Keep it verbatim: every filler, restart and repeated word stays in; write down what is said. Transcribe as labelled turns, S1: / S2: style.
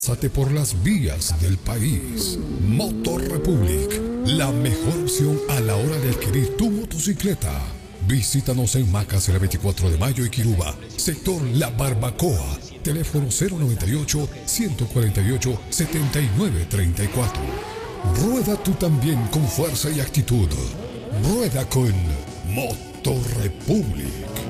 S1: Pásate por las vías del país. Motor Republic, la mejor opción a la hora de adquirir tu motocicleta. Visítanos en Macas la veinticuatro de mayo y Quiruba, sector La Barbacoa. Teléfono cero noventa y ocho, ciento cuarenta y ocho, setenta y nueve treinta y cuatro. Rueda tú también con fuerza y actitud. Rueda con Motor Republic.